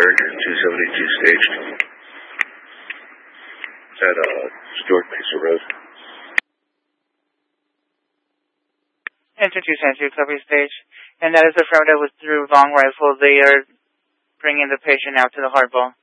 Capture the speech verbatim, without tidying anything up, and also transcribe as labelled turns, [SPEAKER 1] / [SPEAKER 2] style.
[SPEAKER 1] Cleric, two seventy-two staged. At uh, Stuart Mesa Road.
[SPEAKER 2] Enter two seventy-two, copy stage. And that is affirmative with through long rifle. They are bringing the patient out to the hardball.